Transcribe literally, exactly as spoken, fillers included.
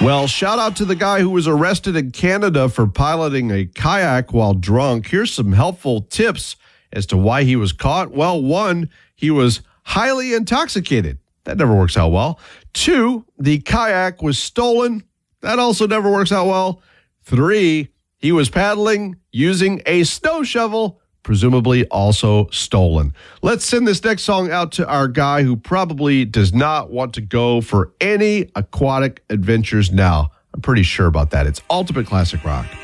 Well, shout out to the guy who was arrested in Canada for piloting a kayak while drunk. Here's some helpful tips as to why he was caught. Well, one, he was highly intoxicated. That never works out well. Two, the kayak was stolen. That also never works out well. Three, he was paddling using a snow shovel, presumably also stolen. Let's send this next song out to our guy who probably does not want to go for any aquatic adventures now. I'm pretty sure about that. It's Ultimate Classic Rock.